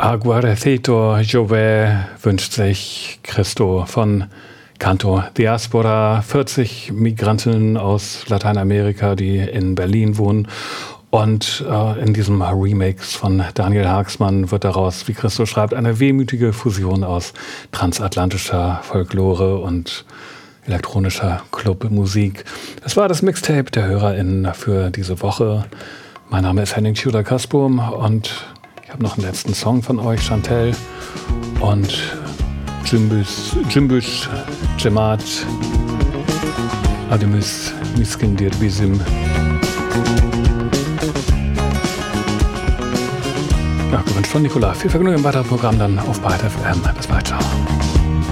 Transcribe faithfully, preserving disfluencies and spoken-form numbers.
Aguarecido Jove wünscht sich Christo von Canto Diaspora. vierzig Migranten aus Lateinamerika, die in Berlin wohnen. Und äh, in diesem Remix von Daniel Haagsmann wird daraus, wie Christo schreibt, eine wehmütige Fusion aus transatlantischer Folklore und elektronischer Clubmusik. Das war das Mixtape der HörerInnen für diese Woche. Mein Name ist Henning Tudor-Kasbum und ich habe noch einen letzten Song von euch, Chantel und Jimbus, Jimbus, Jemat, Ademus, Miskindir Bizim. Ja, gewünscht von Nicola. Viel Vergnügen im weiteren Programm dann auf Byte F M. Bis bald, ciao.